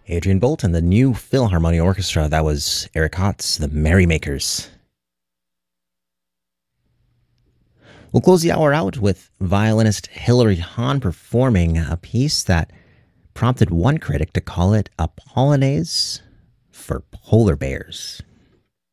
Adrian Bolt and the New Philharmonia Orchestra. That was Eric Hotz, the Merrymakers. We'll close the hour out with violinist Hilary Hahn performing a piece that prompted one critic to call it a polonaise for polar bears.